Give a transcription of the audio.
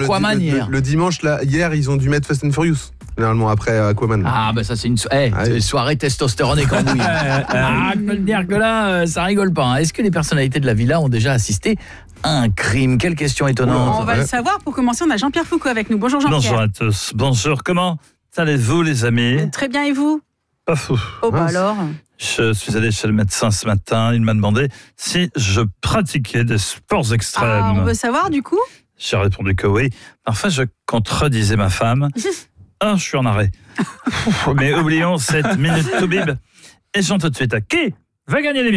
Aquaman hier. Le dimanche, là, hier, ils ont dû mettre Fast and Furious. Généralement, après Aquaman. Ah, bah ça, c'est une soirée testostérone et cambouille. Je peux te dire que là, ça rigole pas. Hein. Est-ce que les personnalités de la villa ont déjà assisté à un crime ? Quelle question étonnante. On va le savoir. Pour commencer, on a Jean-Pierre Foucault avec nous. Bonjour Jean-Pierre. Bonjour à tous. Bonjour. Comment allez-vous, les amis ? Très bien, et vous ? Pas fou. Oh, bah alors. Je suis allé chez le médecin ce matin. Il m'a demandé si je pratiquais des sports extrêmes. Ah, on veut savoir, du coup ? J'ai répondu que oui. Parfois, je contredisais ma femme. Je suis en arrêt. Mais oublions cette minute Toubib. Et chante tout de suite à qui va gagner les millions ?